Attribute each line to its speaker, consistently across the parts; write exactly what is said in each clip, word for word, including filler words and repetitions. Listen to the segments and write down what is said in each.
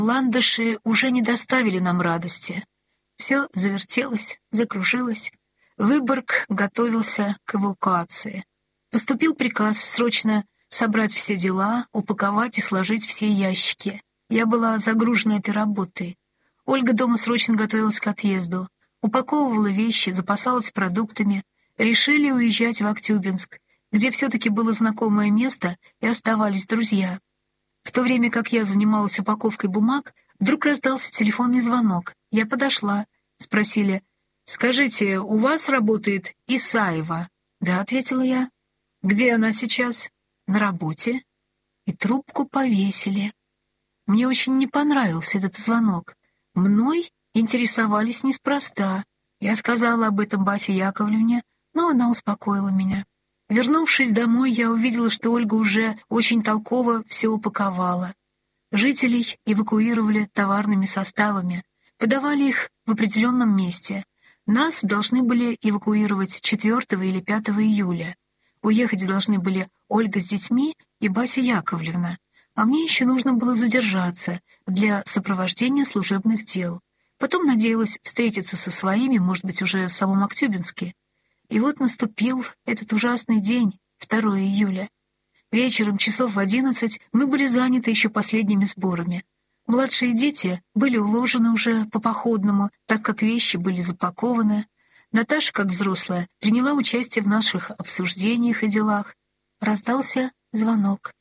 Speaker 1: Ландыши уже не доставили нам радости. Все завертелось, закружилось. Выборг готовился к эвакуации. Поступил приказ срочно собрать все дела, упаковать и сложить все ящики. Я была загружена этой работой. Ольга дома срочно готовилась к отъезду. Упаковывала вещи, запасалась продуктами. Решили уезжать в Актюбинск, где все-таки было знакомое место и оставались друзья. В то время как я занималась упаковкой бумаг, вдруг раздался телефонный звонок. Я подошла. Спросили: «Скажите, у вас работает Исаева?» «Да», — ответила я. «Где она сейчас?» «На работе». И трубку повесили. Мне очень не понравился этот звонок. Мной интересовались неспроста. Я сказала об этом Басе Яковлевне, но она успокоила меня. Вернувшись домой, я увидела, что Ольга уже очень толково все упаковала. Жителей эвакуировали товарными составами, подавали их в определенном месте. Нас должны были эвакуировать четвёртого или пятого июля. Уехать должны были Ольга с детьми и Бася Яковлевна, а мне еще нужно было задержаться для сопровождения служебных дел. Потом надеялась встретиться со своими, может быть, уже в самом Актюбинске. И вот наступил этот ужасный день, второго июля. Вечером, часов в одиннадцать, мы были заняты еще последними сборами. Младшие дети были уложены уже по-походному, так как вещи были запакованы. Наташа, как взрослая, приняла участие в наших обсуждениях и делах. Раздался звонок.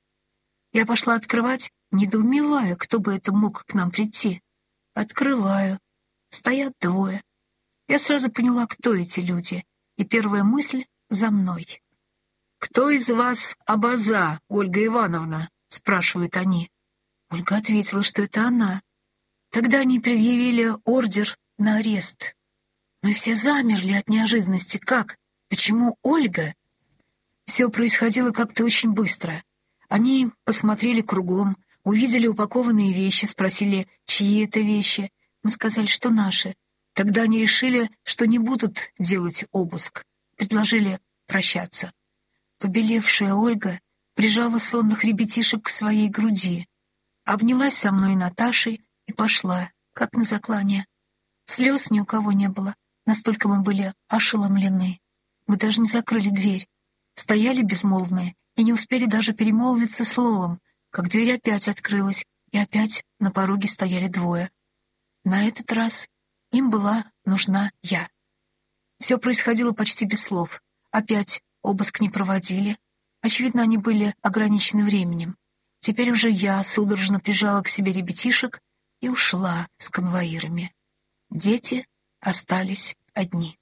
Speaker 1: Я пошла открывать, недоумевая, кто бы это мог к нам прийти. Открываю. Стоят двое. Я сразу поняла, кто эти люди. И первая мысль — за мной. «Кто из вас Абаза, Ольга Ивановна?» — спрашивают они. Ольга ответила, что это она. Тогда они предъявили ордер на арест. Мы все замерли от неожиданности. Как? Почему Ольга? Все происходило как-то очень быстро. Они посмотрели кругом, увидели упакованные вещи, спросили, чьи это вещи. Мы сказали, что наши. Тогда они решили, что не будут делать обыск. Предложили прощаться. Побелевшая Ольга прижала сонных ребятишек к своей груди, обнялась со мной и Наташей и пошла, как на заклание. Слез ни у кого не было, настолько мы были ошеломлены. Мы даже не закрыли дверь. Стояли безмолвные и не успели даже перемолвиться словом, как дверь опять открылась, и опять на пороге стояли двое. На этот раз им была нужна я. Все происходило почти без слов. Опять обыск не проводили. Очевидно, они были ограничены временем. Теперь уже я судорожно прижала к себе ребятишек и ушла с конвоирами. Дети остались одни.